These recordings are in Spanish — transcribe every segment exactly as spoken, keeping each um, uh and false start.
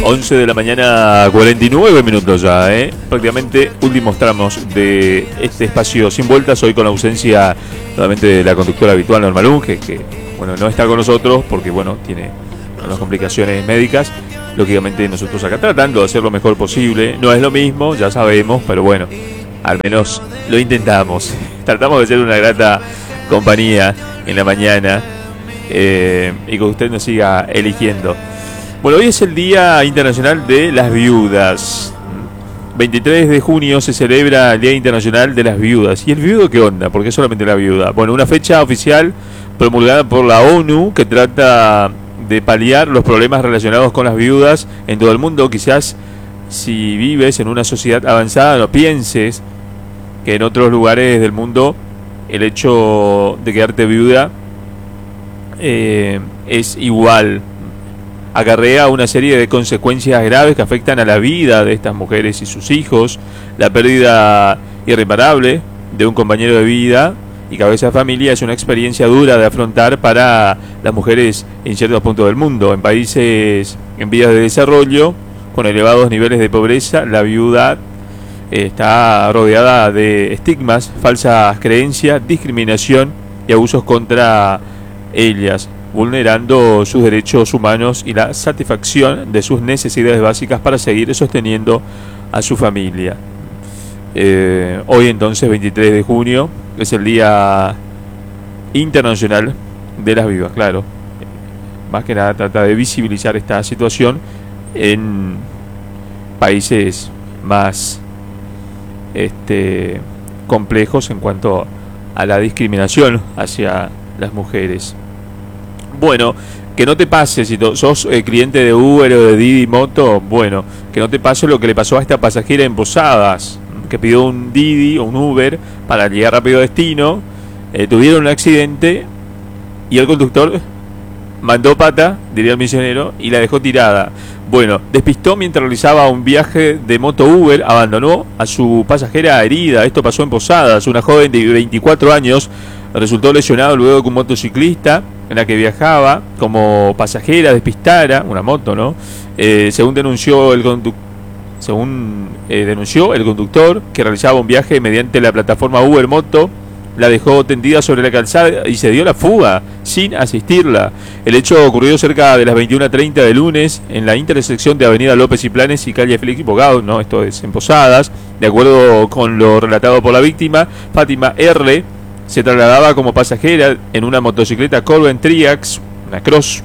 once de la mañana, cuarenta y nueve minutos ya, ¿eh? Prácticamente últimos tramos de este espacio sin vueltas. Hoy con la ausencia nuevamente de la conductora habitual, Norma Lunge, que bueno, no está con nosotros porque bueno, tiene unas complicaciones médicas. Lógicamente nosotros acá tratando de hacer lo mejor posible. No es lo mismo, ya sabemos, pero bueno, al menos lo intentamos. Tratamos de ser una grata compañía en la mañana, eh, y que usted nos siga eligiendo. Bueno, hoy es el Día Internacional de las Viudas. veintitrés de junio se celebra el Día Internacional de las Viudas. ¿Y el viudo qué onda? ¿Por qué solamente la viuda? Bueno, una fecha oficial promulgada por la ONU que trata de paliar los problemas relacionados con las viudas en todo el mundo. Quizás si vives en una sociedad avanzada no pienses que en otros lugares del mundo el hecho de quedarte viuda eh, es igual. Acarrea una serie de consecuencias graves que afectan a la vida de estas mujeres y sus hijos, la pérdida irreparable de un compañero de vida y cabeza de familia es una experiencia dura de afrontar para las mujeres en ciertos puntos del mundo. En países en vías de desarrollo, con elevados niveles de pobreza, la viudad está rodeada de estigmas, falsas creencias, discriminación y abusos contra ellas, vulnerando sus derechos humanos y la satisfacción de sus necesidades básicas para seguir sosteniendo a su familia. Eh, hoy entonces, veintitrés de junio, es el Día Internacional de las Viudas. Claro, más que nada trata de visibilizar esta situación en países más este, complejos en cuanto a la discriminación hacia las mujeres. Bueno, que no te pase, si sos eh, cliente de Uber o de Didi Moto, bueno, que no te pase lo que le pasó a esta pasajera en Posadas, que pidió un Didi o un Uber para llegar rápido a destino, eh, tuvieron un accidente y el conductor mandó pata, diría el misionero, y la dejó tirada. Bueno, despistó mientras realizaba un viaje de moto Uber, abandonó a su pasajera herida. Esto pasó en Posadas. Una joven de veinticuatro años resultó lesionada luego que un motociclista en la que viajaba como pasajera despistara una moto, ¿no? Eh, según denunció el conductor, según eh, denunció el conductor que realizaba un viaje mediante la plataforma Uber Moto, la dejó tendida sobre la calzada y se dio la fuga sin asistirla. El hecho ocurrió cerca de las veintiuna treinta de lunes en la intersección de Avenida López y Planes y calle Félix Bogado, ¿no? Esto es en Posadas. De acuerdo con lo relatado por la víctima, Fátima R. se trasladaba como pasajera en una motocicleta Corben Triax, una Cross,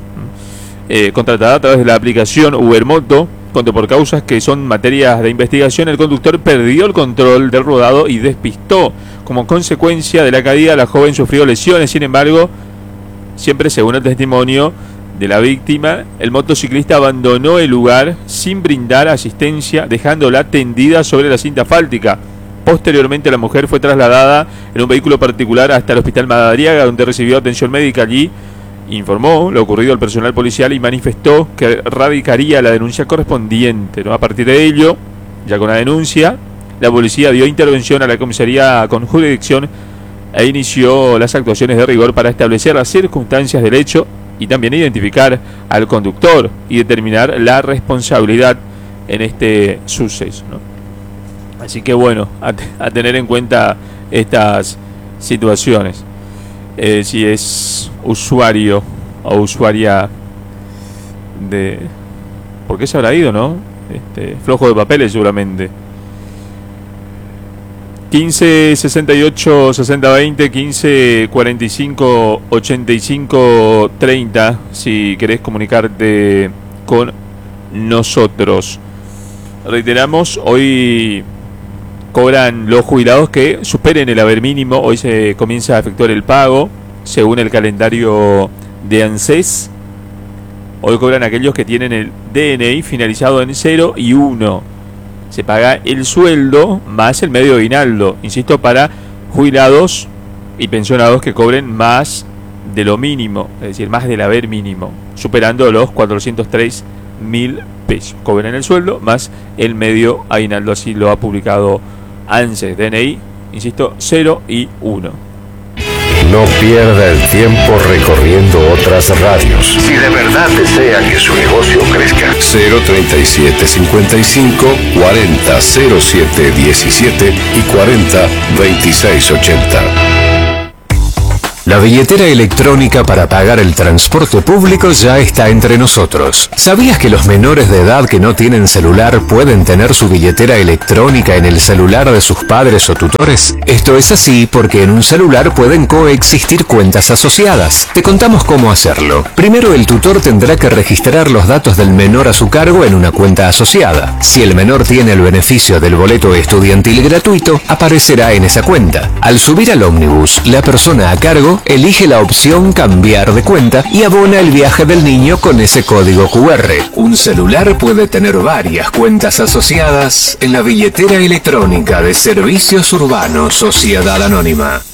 eh, contratada a través de la aplicación Uber Moto, cuando por causas que son materias de investigación el conductor perdió el control del rodado y despistó. Como consecuencia de la caída, la joven sufrió lesiones. Sin embargo, siempre según el testimonio de la víctima, el motociclista abandonó el lugar sin brindar asistencia, dejándola tendida sobre la cinta asfáltica. Posteriormente, la mujer fue trasladada en un vehículo particular hasta el Hospital Madariaga, donde recibió atención médica. Allí informó lo ocurrido al personal policial y manifestó que radicaría la denuncia correspondiente, ¿no? A partir de ello, ya con la denuncia, la policía dio intervención a la comisaría con jurisdicción e inició las actuaciones de rigor para establecer las circunstancias del hecho y también identificar al conductor y determinar la responsabilidad en este suceso, ¿no? Así que bueno, a, a tener en cuenta estas situaciones. Eh, si es usuario o usuaria de... ¿Por qué se habrá ido, no? Este, flojo de papeles seguramente. quince sesenta y ocho sesenta veinte, quince cuarenta y cinco ochenta y cinco treinta, si querés comunicarte con nosotros. Reiteramos, hoy cobran los jubilados que superen el haber mínimo. Hoy se comienza a efectuar el pago según el calendario de ANSES. Hoy cobran aquellos que tienen el D N I finalizado en cero y uno. Se paga el sueldo más el medio aguinaldo, insisto, para jubilados y pensionados que cobren más de lo mínimo, es decir, más del haber mínimo, superando los cuatrocientos tres mil pesos. Cobran el sueldo más el medio aguinaldo, así lo ha publicado ANSES. D N I, insisto, cero y uno. no pierda el tiempo recorriendo otras radios. Si de verdad desea que su negocio crezca. cero treinta y siete cincuenta y cinco cuarenta cero siete diecisiete y cuarenta veintiséis ochenta. La billetera electrónica para pagar el transporte público ya está entre nosotros. ¿Sabías que los menores de edad que no tienen celular pueden tener su billetera electrónica en el celular de sus padres o tutores? Esto es así porque en un celular pueden coexistir cuentas asociadas. Te contamos cómo hacerlo. Primero, el tutor tendrá que registrar los datos del menor a su cargo en una cuenta asociada. Si el menor tiene el beneficio del boleto estudiantil gratuito, aparecerá en esa cuenta. Al subir al ómnibus, la persona a cargo elige la opción cambiar de cuenta y abona el viaje del niño con ese código cu erre. Un celular puede tener varias cuentas asociadas en la billetera electrónica de Servicios Urbanos Sociedad Anónima.